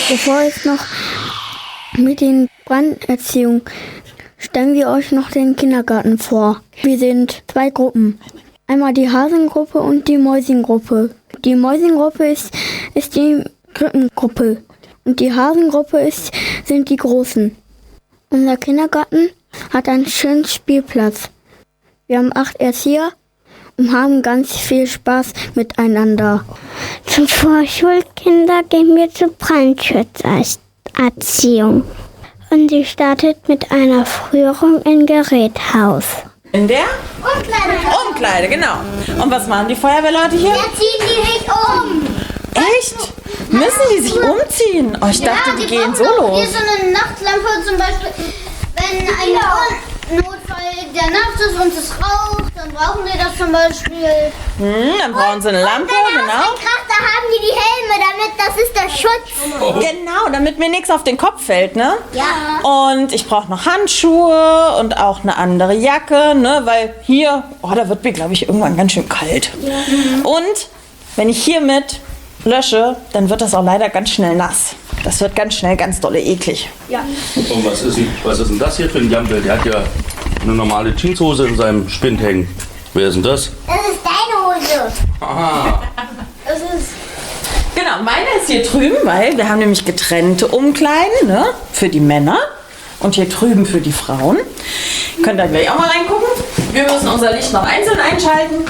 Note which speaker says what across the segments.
Speaker 1: Bevor es noch mit den Branderziehung stellen wir euch noch den Kindergarten vor. Wir sind 2 Gruppen. Einmal die Hasengruppe und die Mäusengruppe. Die Mäusengruppe ist die Krippengruppe und die Hasengruppe sind die Großen. Unser Kindergarten hat einen schönen Spielplatz. Wir haben 8 Erzieher und haben ganz viel Spaß miteinander.
Speaker 2: Zum Vorschulkinder gehen wir zur Brandschutzerziehung. Und sie startet mit einer Führung im Geräthaus.
Speaker 3: In der?
Speaker 4: Umkleide.
Speaker 3: Umkleide, genau. Und was machen die Feuerwehrleute hier?
Speaker 4: Da ziehen die sich um.
Speaker 3: Echt? Müssen die sich umziehen? Oh, ich dachte, die gehen so los.
Speaker 4: Hier so eine Nachtlampe zum Beispiel. Wenn ein Notfall der Nacht ist und es raucht, dann brauchen die das zum Beispiel.
Speaker 3: Dann brauchen sie eine Lampe, genau.
Speaker 4: Kracht, da haben die Helme, das ist der Schutz.
Speaker 3: Genau, damit mir nichts auf den Kopf fällt, ne?
Speaker 4: Ja.
Speaker 3: Und ich brauche noch Handschuhe und auch eine andere Jacke, ne? Weil hier, da wird mir, glaube ich, irgendwann ganz schön kalt. Ja. Und wenn ich hiermit lösche, dann wird das auch leider ganz schnell nass. Das wird ganz schnell ganz dolle eklig.
Speaker 5: Ja. Und was ist denn das hier für ein Jampel? Der hat ja eine normale Jeanshose in seinem Spind hängen. Wer ist denn das?
Speaker 4: Das ist deine Hose.
Speaker 5: Aha.
Speaker 4: Das ist...
Speaker 3: Genau, meine ist hier drüben, weil wir haben nämlich getrennte Umkleiden, ne? Für die Männer und hier drüben für die Frauen. Könnt ihr gleich auch mal reingucken. Wir müssen unser Licht noch einzeln einschalten.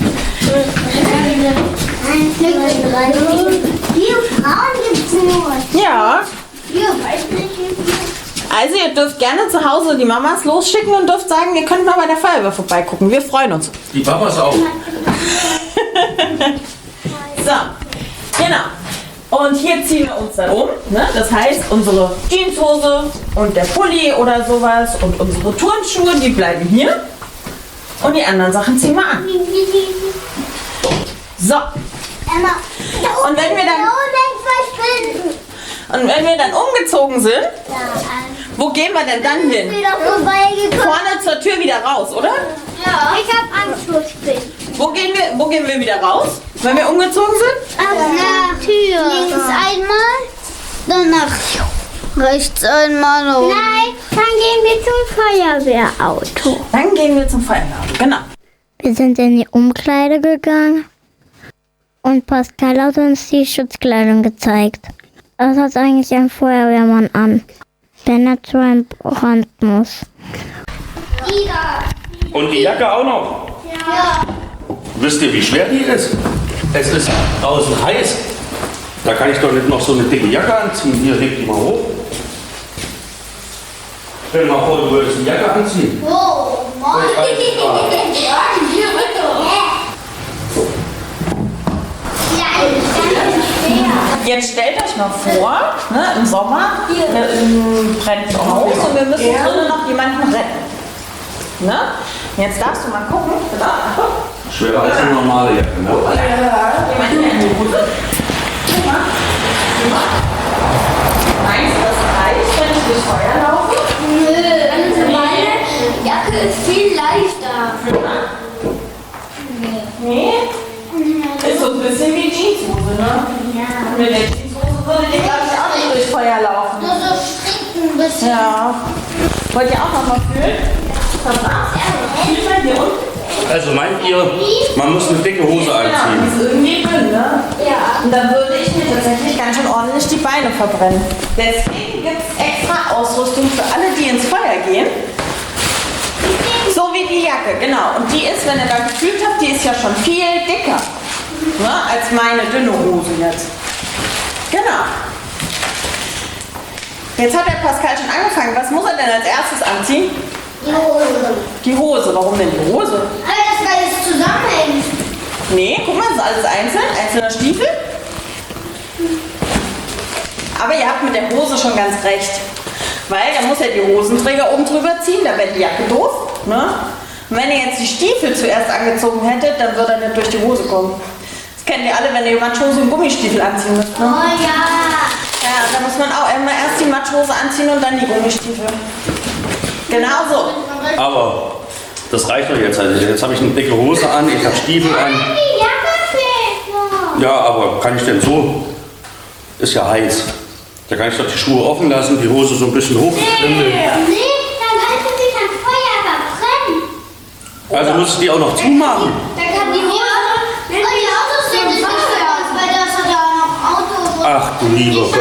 Speaker 4: Hier Frauen gibt's nur.
Speaker 3: Ja.
Speaker 4: Hier, weiß nicht.
Speaker 3: Also ihr dürft gerne zu Hause die Mamas losschicken und dürft sagen, ihr könnt mal bei der Feuerwehr vorbeigucken. Wir freuen uns.
Speaker 5: Die Papas auch.
Speaker 3: So, genau. Und hier ziehen wir uns dann um. Ne? Das heißt, unsere Jeanshose und der Pulli oder sowas und unsere Turnschuhe, die bleiben hier. Und die anderen Sachen ziehen wir an. So.
Speaker 4: Emma.
Speaker 3: Und wenn wir dann umgezogen sind, wo gehen wir denn dann hin? Vorne zur Tür wieder raus, oder?
Speaker 4: Ja. Ich hab Angst vor Spinnen.
Speaker 3: Wo gehen wir wieder raus, wenn wir umgezogen sind?
Speaker 4: Nach Tür. Links einmal, dann nach rechts einmal.
Speaker 2: Nein, dann gehen wir zum Feuerwehrauto.
Speaker 3: Dann gehen wir zum Feuerwehrauto, genau.
Speaker 1: Wir sind in die Umkleide gegangen und Pascal hat uns die Schutzkleidung gezeigt. Was hat eigentlich ein Feuerwehrmann an, wenn er zu einem Brand muss?
Speaker 5: Und die Jacke auch noch.
Speaker 4: Ja.
Speaker 5: Wisst ihr, wie schwer die ist? Es ist draußen heiß. Da kann ich doch nicht noch so eine dicke Jacke anziehen. Hier, leg die mal hoch. Stell dir mal vor, du würdest eine Jacke anziehen.
Speaker 4: Oh, Mann. Hier bitte.
Speaker 3: Jetzt stellt euch mal vor, ne, im Sommer brennt es Haus und wir müssen drinnen noch jemanden retten. Ne? Jetzt darfst du mal gucken.
Speaker 5: Schwerer als eine normale Jacke, ne?
Speaker 3: Meinst du, das reicht, wenn ich durchs Feuer laufe?
Speaker 4: Nö, meine Jacke ist viel leichter.
Speaker 3: Nee? Ist so ein bisschen wie Jeanshose, ne?
Speaker 4: Ja.
Speaker 3: Mit der Jeanshose würde ich, glaube ich, auch nicht durchs Feuer laufen.
Speaker 4: Nur so stricken ein bisschen.
Speaker 3: Ja. Wollt ihr auch noch mal fühlen? Was war's? Fühlt mal hier unten?
Speaker 5: Also meint ihr, man muss eine dicke Hose
Speaker 3: Genau,
Speaker 5: anziehen?
Speaker 3: die ist irgendwie dünn, ne?
Speaker 4: Ja.
Speaker 3: Und dann würde ich mir tatsächlich ganz schön ordentlich die Beine verbrennen. Deswegen gibt es extra Ausrüstung für alle, die ins Feuer gehen. So wie die Jacke, genau. Und die ist, wenn ihr da gefühlt habt, die ist ja schon viel dicker, ne, als meine dünne Hose jetzt. Genau. Jetzt hat der Pascal schon angefangen. Was muss er denn als erstes anziehen?
Speaker 4: Die Hose.
Speaker 3: Die Hose. Warum denn die Hose?
Speaker 4: Alles, weil es zusammenhängt.
Speaker 3: Nee, guck mal, das ist alles einzeln. Einzelner Stiefel. Aber ihr habt mit der Hose schon ganz recht. Weil da muss ja die Hosenträger oben drüber ziehen, da wäre die Jacke doof. Ne? Und wenn ihr jetzt die Stiefel zuerst angezogen hättet, dann würde er nicht durch die Hose kommen. Das kennt ihr alle, wenn ihr Matschhose und Gummistiefel anziehen müsst. Ne?
Speaker 4: Oh ja.
Speaker 3: Ja, da muss man auch immer erst die Matschhose anziehen und dann die Gummistiefel. Genau so.
Speaker 5: Aber das reicht doch jetzt. Also jetzt habe ich eine dicke Hose an, ich habe Stiefel an.
Speaker 4: Die Jacke fehlt noch.
Speaker 5: Ja, aber kann ich denn so? Ist ja heiß. Da kann ich doch die Schuhe offen lassen, die Hose so ein bisschen hochkrempeln.
Speaker 4: Nee, dann könnte sich ein Feuer verbrennen.
Speaker 5: Also muss ich die auch noch zumachen.
Speaker 4: Dann kann die Hose, wenn die Autos sind, ist nicht so aus, weil das hat ja noch Autos.
Speaker 5: Ach du lieber Gott.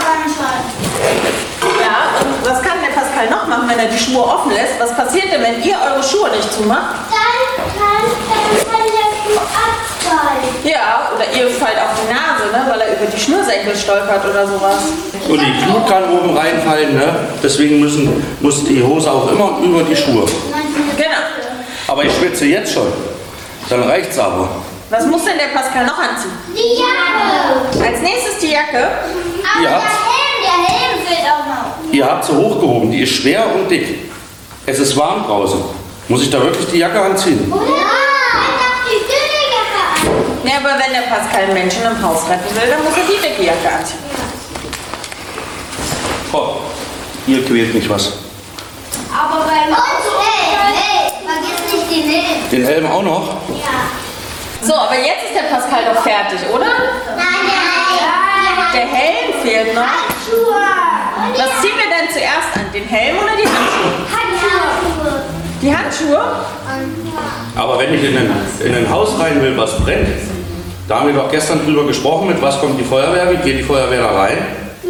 Speaker 3: Ja, und was kann der Pascal noch machen, wenn er die Schuhe offen lässt? Was passiert denn, wenn ihr eure Schuhe nicht zumacht?
Speaker 4: Dann kann der Schuh abfallen.
Speaker 3: Ja, oder ihr fallt auf die Nase, ne, weil er über die Schnürsenkel stolpert oder sowas.
Speaker 5: Und die Glut kann oben reinfallen, ne? Deswegen muss die Hose auch immer über die Schuhe.
Speaker 3: Genau.
Speaker 5: Aber ich schwitze jetzt schon. Dann reicht's aber.
Speaker 3: Was muss denn der Pascal noch anziehen?
Speaker 4: Die Jacke.
Speaker 3: Als nächstes die Jacke.
Speaker 4: Aber
Speaker 5: Ja.
Speaker 4: der Helm fehlt auch noch.
Speaker 5: Ihr habt sie hochgehoben, die ist schwer und dick. Es ist warm draußen. Muss ich da wirklich die Jacke anziehen?
Speaker 4: Oder? Einfach die dünne Jacke an.
Speaker 3: Ja, aber wenn der Pascal Menschen im Haus retten will, dann muss er die dicke Jacke anziehen.
Speaker 5: Oh, hier quält mich was.
Speaker 4: Aber beim hey, vergiss nicht den Helm.
Speaker 5: Den Helm auch noch?
Speaker 3: So, aber jetzt ist der Pascal doch fertig, oder?
Speaker 4: Nein.
Speaker 3: Der Helm fehlt noch. Was ziehen wir denn zuerst an? Den Helm oder die Handschuhe? Die Handschuhe?
Speaker 5: Aber wenn ich in ein Haus rein will, was brennt, da haben wir doch gestern drüber gesprochen, mit was kommt die Feuerwehr, wie geht die Feuerwehr da rein?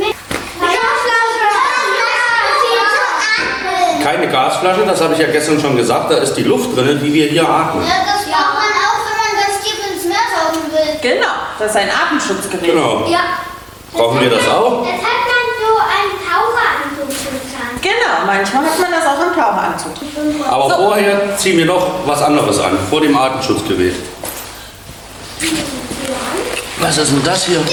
Speaker 5: Keine Gasflasche, das habe ich ja gestern schon gesagt, da ist die Luft drin, die wir hier atmen.
Speaker 4: Ja, das braucht man auch, wenn man ganz tief ins Meer tauchen will.
Speaker 3: Genau, das ist ein Atemschutzgerät.
Speaker 5: Genau.
Speaker 4: Ja.
Speaker 5: Brauchen wir das auch?
Speaker 4: Das hat man so einen Taucheranzug getan.
Speaker 3: Genau, manchmal hat man das auch im Taucheranzug.
Speaker 5: Aber vorher ziehen wir noch was anderes an, vor dem Atemschutzgerät. Was ist denn das hier?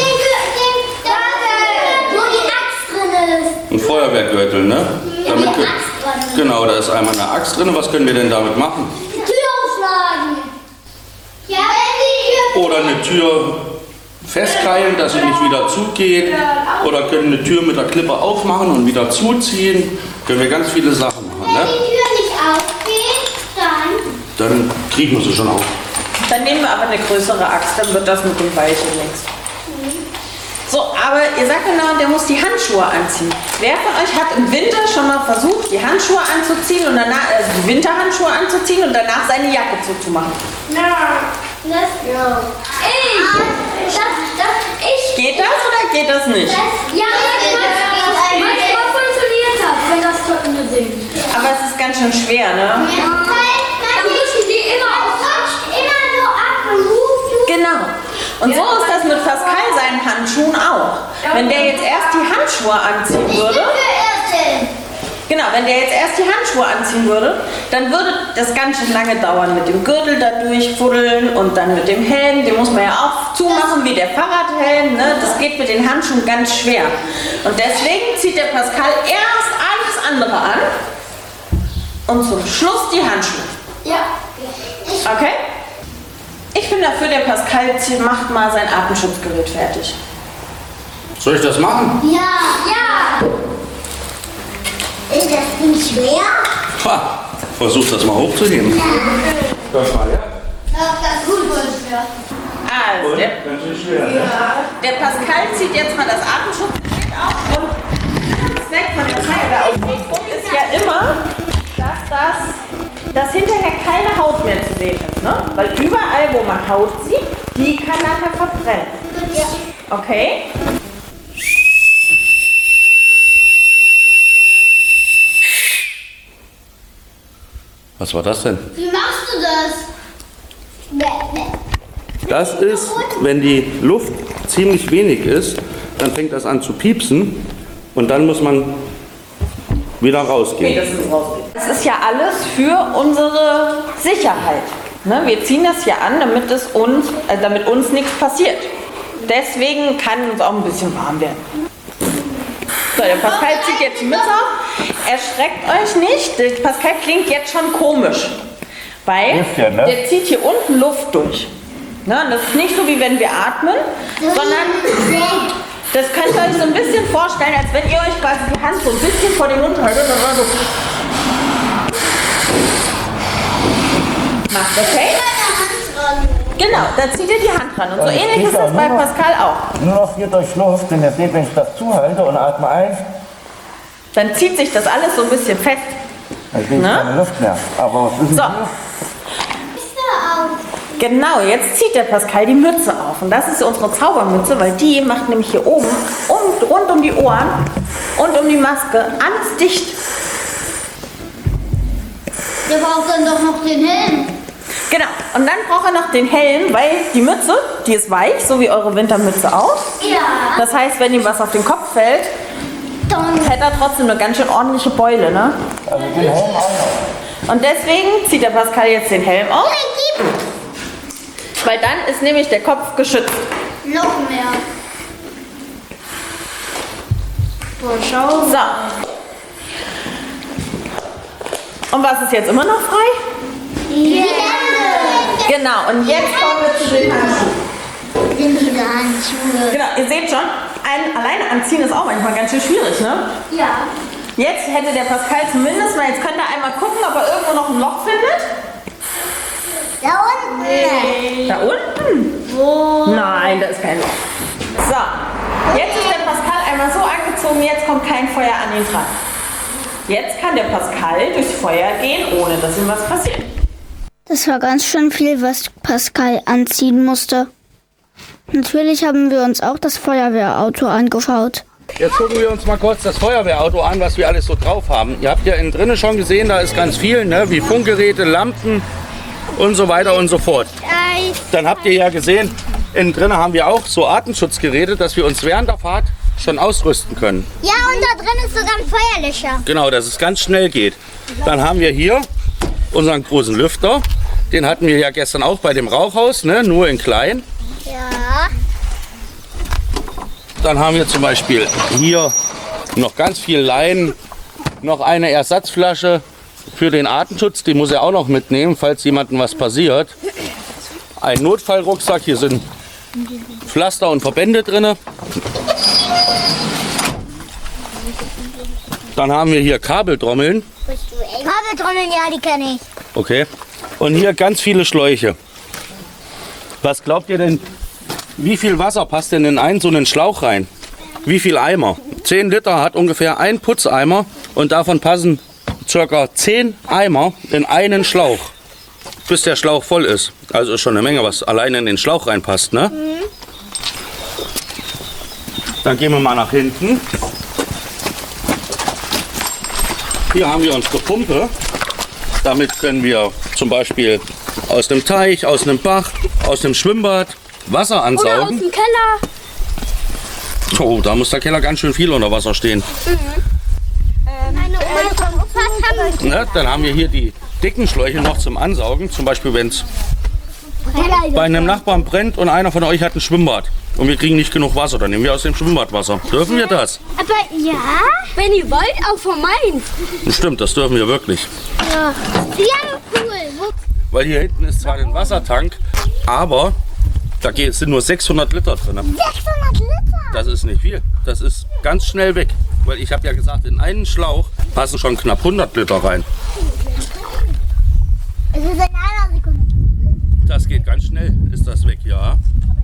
Speaker 4: Wo die Axt drin ist.
Speaker 5: Ein Feuerwehrgürtel, ne? Damit genau, da ist einmal eine Axt drin. Was können wir denn damit machen?
Speaker 4: Die Tür aufschlagen. Ja, wenn die Tür.
Speaker 5: Oder eine Tür festkeilen, dass sie nicht wieder zugeht. Oder können eine Tür mit der Klippe aufmachen und wieder zuziehen. Können wir ganz viele Sachen machen,
Speaker 4: Wenn
Speaker 5: ne?
Speaker 4: die Tür nicht aufgeht,
Speaker 5: Dann kriegen wir sie schon auf.
Speaker 3: Dann nehmen wir aber eine größere Axt, dann wird das mit dem Weilchen nichts. So, aber ihr sagt genau, der muss die Handschuhe anziehen. Wer von euch hat im Winter schon mal versucht, die Handschuhe anzuziehen und danach, also die Winterhandschuhe anzuziehen und danach seine Jacke zuzumachen?
Speaker 4: Ich.
Speaker 3: Geht das oder geht das nicht?
Speaker 4: Ja, manchmal funktioniert das, wenn das trockene sind.
Speaker 3: Aber es ist ganz schön schwer, ne?
Speaker 4: Dann müssen die immer so abgerufen.
Speaker 3: Genau. Und so ist das mit Pascal seinen Handschuhen auch. Wenn der jetzt erst die Handschuhe anziehen würde, genau, wenn der jetzt erst die Handschuhe anziehen würde, dann würde das ganz schön lange dauern mit dem Gürtel da durchfuddeln und dann mit dem Helm, den muss man ja auch zumachen wie der Fahrradhelm, ne? Das geht mit den Handschuhen ganz schwer. Und deswegen zieht der Pascal erst alles andere an und zum Schluss die Handschuhe.
Speaker 4: Ja.
Speaker 3: Okay? Ich bin dafür, der Pascal macht mal sein Atemschutzgerät fertig.
Speaker 5: Soll ich das machen?
Speaker 4: Ja. Ist das nicht schwer?
Speaker 5: Ha, versuch das mal hochzuheben. Das mal, ja.
Speaker 4: Doch, das ist gut wohl schwer.
Speaker 3: Also, der
Speaker 5: Ganz schön schwer. Ne?
Speaker 3: Der Pascal zieht jetzt mal das Atemschutzgerät auf und der Zweck von der Feuerwehrausrüstung ist ja immer, dass hinterher keine Haut mehr zu sehen ist. Ne? Weil überall, wo man Haut sieht, die kann nachher verbrennen. Okay?
Speaker 5: Was war das denn?
Speaker 4: Wie machst du das?
Speaker 5: Das ist, wenn die Luft ziemlich wenig ist, dann fängt das an zu piepsen und dann muss man wieder rausgehen.
Speaker 3: Das ist rausgehen. Das ist ja alles für unsere Sicherheit. Ne? Wir ziehen das ja an, damit uns nichts passiert. Deswegen kann uns auch ein bisschen warm werden. So, der Pascal zieht jetzt die Mütze auf. Erschreckt euch nicht, der Pascal klingt jetzt schon komisch. Weil
Speaker 5: Ja, ne?
Speaker 3: der zieht hier unten Luft durch. Ne? Das ist nicht so, wie wenn wir atmen, sondern das könnt ihr euch so ein bisschen vorstellen, als wenn ihr euch quasi die Hand so ein bisschen vor den Mund haltet und dann so macht, okay? Genau, da zieht ihr die Hand dran. Und so
Speaker 6: Und es
Speaker 3: ähnlich
Speaker 6: geht
Speaker 3: ist das
Speaker 6: auch
Speaker 3: bei
Speaker 6: nur noch-
Speaker 3: Pascal auch.
Speaker 6: Nur noch hier durch Luft, denn ihr seht, wenn ich das zuhalte und atme ein,
Speaker 3: Dann zieht sich das alles so ein bisschen fest.
Speaker 6: dann kriege ich
Speaker 3: Ne?
Speaker 6: keine Luft mehr. Aber was wissen
Speaker 3: So.
Speaker 6: Sie?
Speaker 3: Genau, jetzt zieht der Pascal die Mütze auf. Und das ist unsere Zaubermütze, weil die macht nämlich hier oben rund um die Ohren und um die Maske alles dicht.
Speaker 4: Der braucht dann doch noch den Helm.
Speaker 3: Genau, und dann braucht er noch den Helm, weil die Mütze, die ist weich, so wie eure Wintermütze auch.
Speaker 4: Ja.
Speaker 3: Das heißt, wenn ihm was auf den Kopf fällt, dann hätte er trotzdem eine ganz schön ordentliche Beule, ne?
Speaker 6: Also den Helm auch noch.
Speaker 3: Und deswegen zieht der Pascal jetzt den Helm auf, weil dann ist nämlich der Kopf geschützt.
Speaker 4: Noch mehr. Boah, schau.
Speaker 3: So. Und was ist jetzt immer noch frei?
Speaker 4: Die Hände.
Speaker 3: Genau, und jetzt kommen wir zu den Handschuhen.
Speaker 4: Sind diese Handschuhe.
Speaker 3: Genau, ihr seht schon, ein alleine anziehen ist auch manchmal ganz schön schwierig, ne?
Speaker 4: Ja.
Speaker 3: Jetzt hätte der Pascal zumindest mal, jetzt könnt ihr einmal gucken, ob er irgendwo noch ein Loch findet.
Speaker 4: Da unten.
Speaker 3: Da unten? Nein, da ist kein Loch. So, jetzt ist der Pascal einmal so angezogen, jetzt kommt kein Feuer an ihn dran. Jetzt kann der Pascal durchs Feuer gehen, ohne dass ihm was passiert.
Speaker 2: Das war ganz schön viel, was Pascal anziehen musste. Natürlich haben wir uns auch das Feuerwehrauto angeschaut.
Speaker 5: Jetzt gucken wir uns mal kurz das Feuerwehrauto an, was wir alles so drauf haben. Ihr habt ja innen drinnen schon gesehen, da ist ganz viel, ne? Wie Funkgeräte, Lampen und so weiter und so fort. Dann habt ihr ja gesehen, innen drinnen haben wir auch so Atemschutzgeräte, dass wir uns während der Fahrt schon ausrüsten können.
Speaker 4: Ja, und da drin ist sogar ein Feuerlöscher.
Speaker 5: Genau, dass es ganz schnell geht. Dann haben wir hier unseren großen Lüfter. Den hatten wir ja gestern auch bei dem Rauchhaus, ne? Nur in klein.
Speaker 4: Ja.
Speaker 5: Dann haben wir zum Beispiel hier noch ganz viel Leinen, noch eine Ersatzflasche für den Atemschutz, die muss er auch noch mitnehmen, falls jemandem was passiert. Ein Notfallrucksack, hier sind Pflaster und Verbände drin. Dann haben wir hier Kabeltrommeln.
Speaker 4: Kabeltrommeln, ja, die kenne ich.
Speaker 5: Okay. Und hier ganz viele Schläuche. Was glaubt ihr denn, wie viel Wasser passt denn in einen so einen Schlauch rein? Wie viel Eimer? 10 Liter hat ungefähr ein Putzeimer und davon passen ca. 10 Eimer in einen Schlauch, bis der Schlauch voll ist. Also ist schon eine Menge, was alleine in den Schlauch reinpasst, ne? Dann gehen wir mal nach hinten. Hier haben wir unsere Pumpe. Damit können wir zum Beispiel aus dem Teich, aus einem Bach, aus dem Schwimmbad Wasser ansaugen.
Speaker 2: dem Keller.
Speaker 5: Oh, da muss der Keller ganz schön viel unter Wasser stehen.
Speaker 4: Meine Oma und Opa haben
Speaker 5: Ne? Dann haben wir hier die dicken Schläuche noch zum Ansaugen. Zum Beispiel, wenn es bei einem Nachbarn brennt und einer von euch hat ein Schwimmbad und wir kriegen nicht genug Wasser, dann nehmen wir aus dem Schwimmbad Wasser. Dürfen wir das?
Speaker 2: Aber ja, wenn ihr wollt, auch von meinen.
Speaker 5: Stimmt, das dürfen wir wirklich.
Speaker 4: Ja, cool.
Speaker 5: Weil hier hinten ist zwar ein Wassertank, aber da sind nur 600 Liter drin.
Speaker 4: 600 Liter.
Speaker 5: Das ist nicht viel. Das ist ganz schnell weg. Weil ich habe ja gesagt, in einen Schlauch passen schon knapp 100 Liter rein.
Speaker 4: Es ist in einer Sekunde.
Speaker 5: Das geht ganz schnell, ist das weg, ja.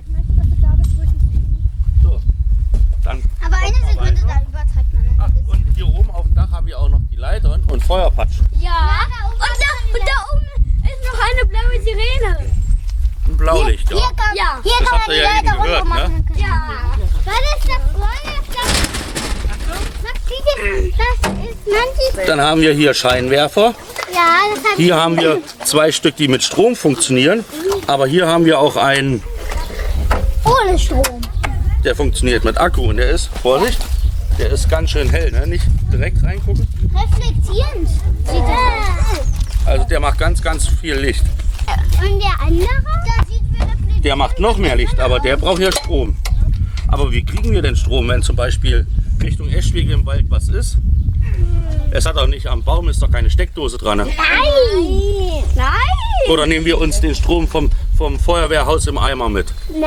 Speaker 5: So, dann
Speaker 4: Aber eine Sekunde, da übertreibt man.
Speaker 5: ach, und hier oben auf dem Dach haben wir auch noch die Leitern und Feuerpatschen.
Speaker 2: Ja. Und da oben ist noch eine blaue Sirene.
Speaker 5: Ein Blaulicht, ja.
Speaker 2: Ja.
Speaker 4: Hier
Speaker 5: Das
Speaker 4: kann
Speaker 5: habt
Speaker 4: man
Speaker 5: ihr
Speaker 4: die
Speaker 5: ja eben
Speaker 4: Leiter
Speaker 5: gehört,
Speaker 4: runter
Speaker 5: ne?
Speaker 4: machen. Ja. Was ist das? Max, das ist manche.
Speaker 5: Dann haben wir hier Scheinwerfer.
Speaker 4: Ja, das hat
Speaker 5: Hier haben wir 2 Stück, die mit Strom funktionieren. Aber hier haben wir auch einen,
Speaker 4: ohne Strom.
Speaker 5: der funktioniert mit Akku. Und der ist, Vorsicht, der ist ganz schön hell, ne? Nicht direkt reingucken.
Speaker 4: Reflektierend sieht das aus.
Speaker 5: Also der macht ganz, ganz viel Licht.
Speaker 4: Und der andere? Da sieht wir reflektiert.
Speaker 5: Der macht noch mehr Licht, aber der braucht ja Strom. Aber wie kriegen wir denn Strom, wenn zum Beispiel Richtung Eschwege im Wald was ist? Es hat doch nicht, am Baum ist doch keine Steckdose dran. Ne?
Speaker 4: Nein! Nein!
Speaker 5: Oder nehmen wir uns den Strom vom Feuerwehrhaus im Eimer mit?
Speaker 4: Nein!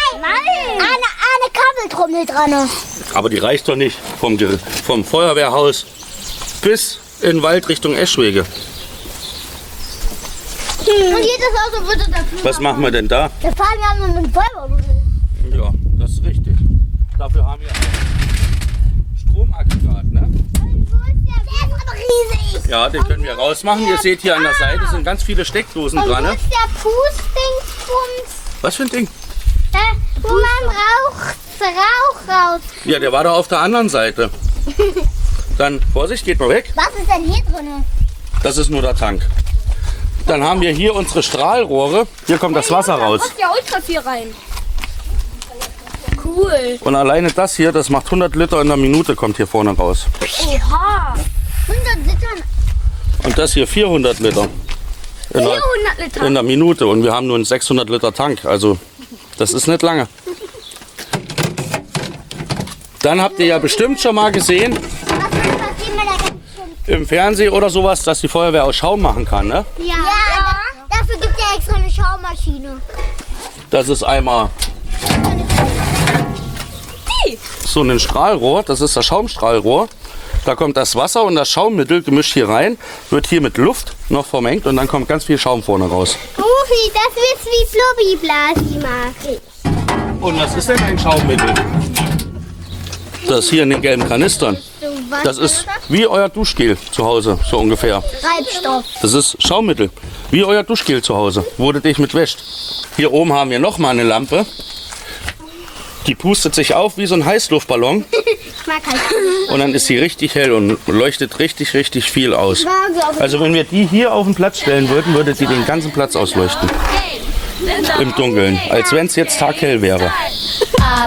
Speaker 4: Eine Kabeltrommel dran.
Speaker 5: Aber die reicht doch nicht vom Feuerwehrhaus bis in den Wald Richtung Eschwege.
Speaker 4: Und jedes Auto würde dafür.
Speaker 5: Was machen wir denn da?
Speaker 4: Wir fahren ja nur mit dem Feuerwehr.
Speaker 5: Ja, das ist richtig. Dafür haben wir ein Stromaggregat, ne?
Speaker 4: Der ist aber riesig.
Speaker 5: Ja, den können wir rausmachen. Ihr seht hier an der Seite sind ganz viele Steckdosen
Speaker 4: Und
Speaker 5: dran.
Speaker 4: wo
Speaker 5: Ne?
Speaker 4: ist der Pustdingsbums?
Speaker 5: Was für ein Ding?
Speaker 4: Wo man Rauch raus.
Speaker 5: Ja, der war da auf der anderen Seite. Dann, Vorsicht, geht mal weg.
Speaker 4: Was ist denn hier drin?
Speaker 5: Das ist nur der Tank. Dann haben wir hier unsere Strahlrohre. Hier kommt das Wasser raus.
Speaker 2: Ja, ultra viel rein. Cool.
Speaker 5: Und alleine das hier, das macht 100 Liter in der Minute, kommt hier vorne raus.
Speaker 2: Oha.
Speaker 4: 100 Litern.
Speaker 5: Und das hier 400 Liter.
Speaker 2: 400 Liter.
Speaker 5: In der Minute. Und wir haben nur einen 600 Liter Tank. Also, das ist nicht lange. Dann habt ihr ja bestimmt schon mal gesehen, im Fernsehen oder sowas, dass die Feuerwehr aus Schaum machen kann. Ne?
Speaker 4: Ja. Dafür gibt es ja extra eine Schaumaschine.
Speaker 5: Das ist einmal so ein Strahlrohr, das ist das Schaumstrahlrohr. Da kommt das Wasser und das Schaummittel gemischt hier rein, wird hier mit Luft noch vermengt und dann kommt ganz viel Schaum vorne raus.
Speaker 4: Rufi, das ist wie Flubbi-Blasi, mag ich.
Speaker 5: Und was ist denn ein Schaummittel? Das hier in den gelben Kanistern. Das ist wie euer Duschgel zu Hause, so ungefähr.
Speaker 4: Treibstoff.
Speaker 5: Das ist Schaummittel, wie euer Duschgel zu Hause, wo du dich mit wäscht. Hier oben haben wir noch mal eine Lampe. Die pustet sich auf wie so ein Heißluftballon
Speaker 4: Ich mag halt.
Speaker 5: und dann ist sie richtig hell und leuchtet richtig, richtig viel aus. Also wenn wir die hier auf den Platz stellen würden, würde die den ganzen Platz ausleuchten. Im Dunkeln, als wenn es jetzt taghell wäre.